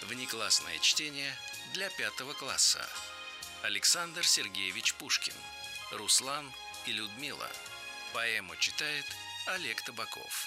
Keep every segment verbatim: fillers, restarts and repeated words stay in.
Внеклассное чтение для пятого класса. Александр Сергеевич Пушкин. Руслан и Людмила. Поэму читает Олег Табаков.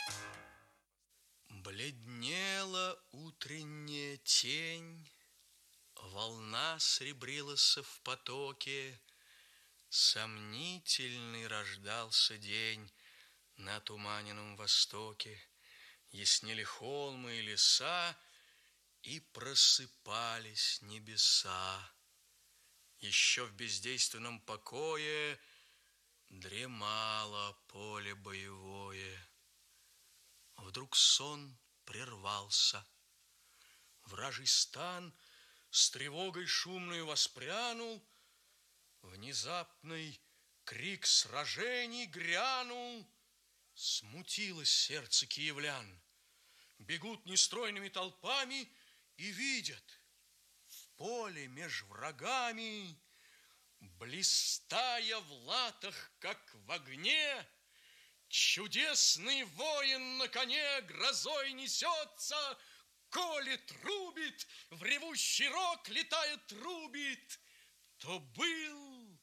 Бледнела утренняя тень, волна сребрилась в потоке, сомнительный рождался день на туманенном востоке. Яснели холмы и леса, и просыпались небеса. Еще в бездейственном покое дремало поле боевое. Вдруг сон прервался. Вражий стан с тревогой шумной воспрянул. Внезапный крик сражений грянул. Смутилось сердце киевлян. Бегут нестройными толпами и видят в поле меж врагами, блистая в латах, как в огне, чудесный воин на коне грозой несется, колет, рубит, в ревущий рог летая трубит. То был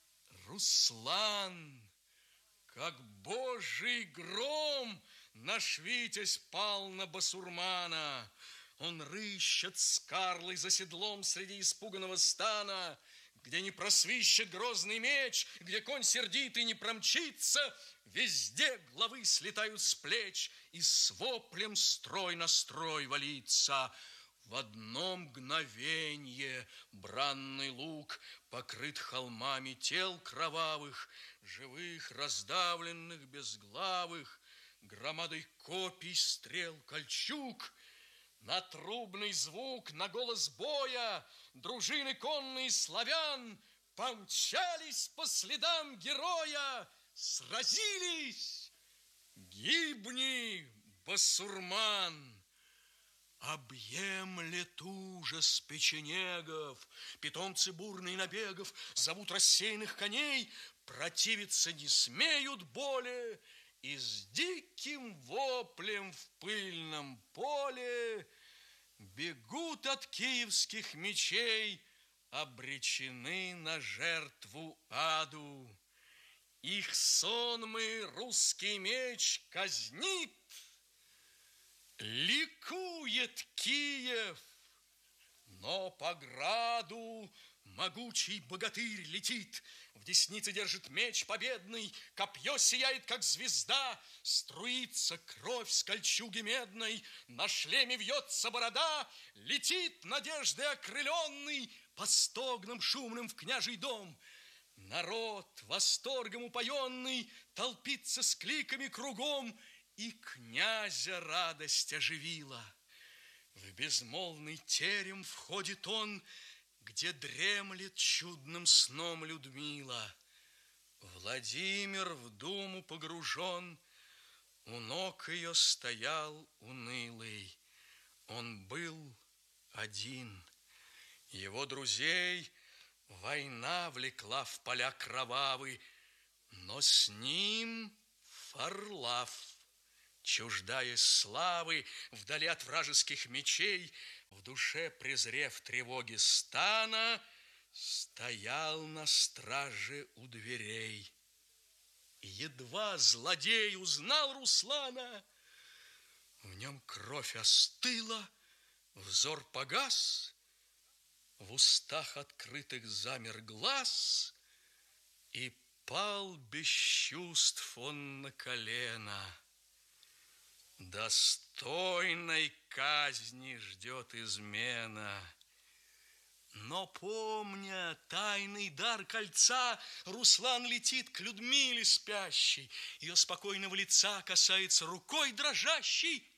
Руслан, как божий гром наш витязь пал на басурмана. Он рыщет с Карлой за седлом среди испуганного стана, где не просвищет грозный меч, где конь сердитый не промчится, везде главы слетают с плеч, и с воплем строй на строй валится. В одно мгновенье бранный луг покрыт холмами тел кровавых, живых, раздавленных, безглавых, громадой копий, стрел, кольчуг. На трубный звук, на голос боя дружины конные славян помчались по следам героя, сразились. Гибни, басурман! Объемлет ужас печенегов, питомцы бурные набегов зовут рассеянных коней, противиться не смеют более, и с диким воплем в пыльном поле бегут от киевских мечей, обречены на жертву аду. Их сонмы русский меч казнит. Ликует Киев, но по граду могучий богатырь летит. В деснице держит меч победный, копье сияет, как звезда, струится кровь с кольчуги медной, на шлеме вьется борода, летит надеждой окрыленный по стогнам шумным в княжий дом. Народ, восторгом упоенный, толпится с кликами кругом, и князя радость оживила. В безмолвный терем входит он, где дремлет чудным сном Людмила. Владимир в думу погружен, у ног ее стоял унылый. Он был один. Его друзей война влекла в поля кровавы, но с ним Варлав, чуждаясь славы, вдали от вражеских мечей, в душе презрев тревоги стана, стоял на страже у дверей. Едва злодей узнал Руслана, в нем кровь остыла, взор погас, в устах открытых замер глаз, и пал без чувств он на колено. Достойной казни ждет измена. Но, помня тайный дар кольца, Руслан летит к Людмиле спящей, ее спокойного лица касается рукой дрожащей.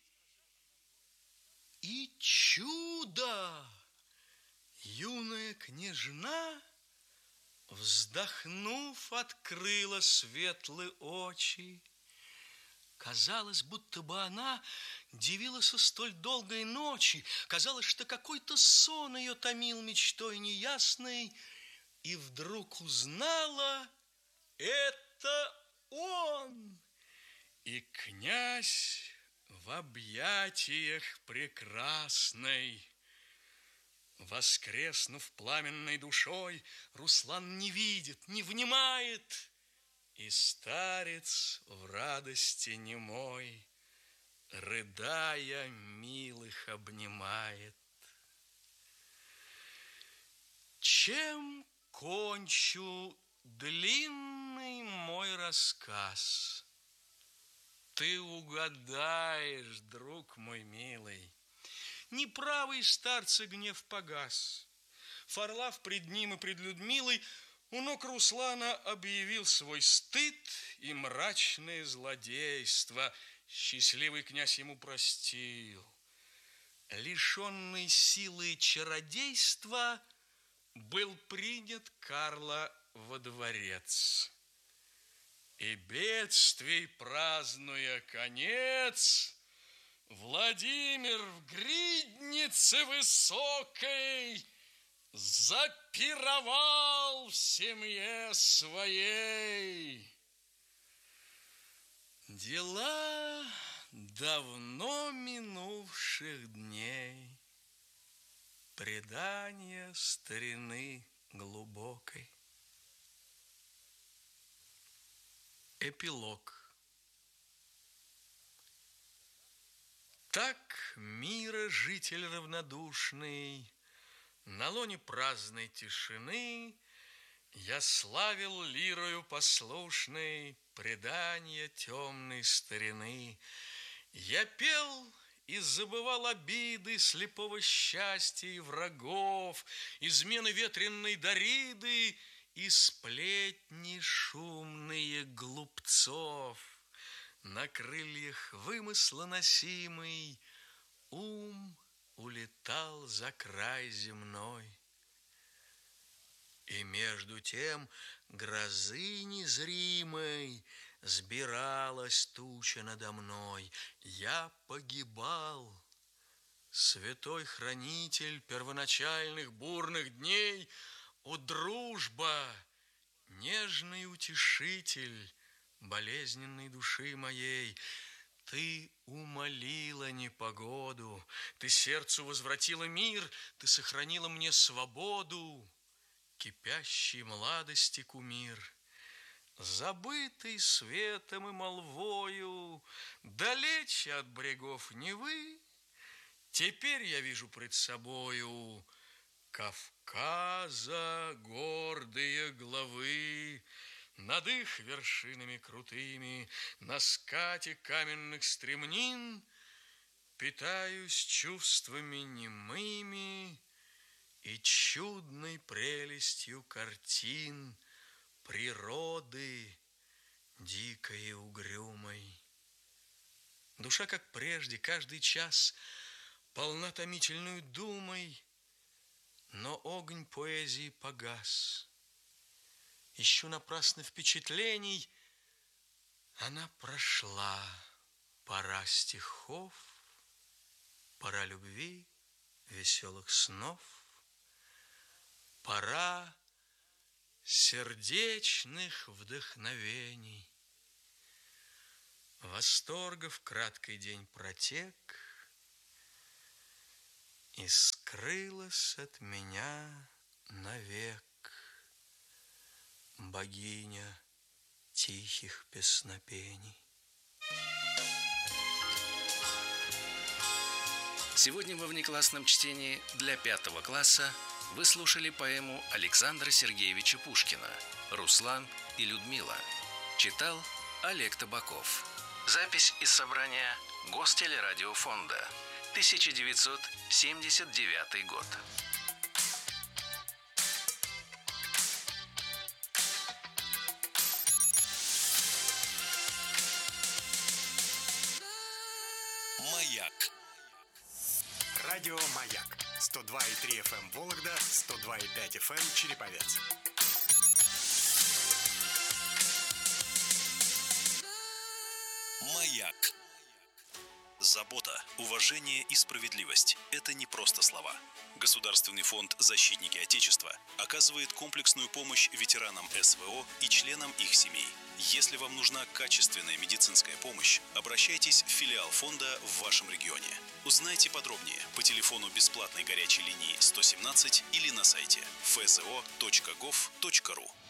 И чудо! Юная княжна, вздохнув, открыла светлые очи. Казалось, будто бы она дивилась столь долгой ночи. Казалось, что какой-то сон ее томил мечтой неясной. И вдруг узнала, это он. И князь в объятиях прекрасной. Воскреснув пламенной душой, Руслан не видит, не внимает, и старец в радости немой, рыдая, милых обнимает. Чем кончу длинный мой рассказ? Ты угадаешь, друг мой милый. Неправый старца гнев погас. Фарлав пред ним и пред Людмилой у ног Руслана объявил свой стыд и мрачное злодейство. Счастливый князь ему простил. Лишенный силы чародейства был принят Карло во дворец. И бедствий празднуя конец, Владимир в гриднице высокой запировал в семье своей. Дела давно минувших дней, предания старины глубокой. Эпилог. Так мира житель равнодушный, на лоне праздной тишины я славил лирою послушной предания темной старины. Я пел и забывал обиды слепого счастья и врагов, измены ветренной Дариды и сплетни шумные глупцов. На крыльях вымысла носимый ум улетал за край земной. И между тем грозы незримой сбиралась туча надо мной. Я погибал, святой хранитель первоначальных бурных дней, о, дружба, нежный утешитель болезненной души моей. Ты умолила непогоду, ты сердцу возвратила мир, ты сохранила мне свободу, кипящей младости кумир. Забытый светом и молвою, далече от брегов Невы, теперь я вижу пред собою Кавказа гордые главы. Над их вершинами крутыми, на скате каменных стремнин, питаюсь чувствами немыми и чудной прелестью картин природы дикой и угрюмой. Душа, как прежде, каждый час полна томительную думой, но огонь поэзии погас. Ищу напрасно впечатлений, она прошла. Пора стихов, пора любви, веселых снов, пора сердечных вдохновений. Восторгов краткий день протек, и скрылась от меня навек богиня тихих песнопений. Сегодня во внеклассном чтении для пятого класса вы слушали поэму Александра Сергеевича Пушкина «Руслан и Людмила». Читал Олег Табаков. Запись из собрания Гостелерадиофонда, тысяча девятьсот семьдесят девятый год. Маяк. Радио Маяк. сто два и три эф эм Вологда, сто два и пять эф эм Череповец. Маяк. Забота, уважение и справедливость – это не просто слова. Государственный фонд «Защитники Отечества» оказывает комплексную помощь ветеранам СВО и членам их семей. Если вам нужна качественная медицинская помощь, обращайтесь в филиал фонда в вашем регионе. Узнайте подробнее по телефону бесплатной горячей линии сто семнадцать или на сайте эф зэ о точка гов точка ру.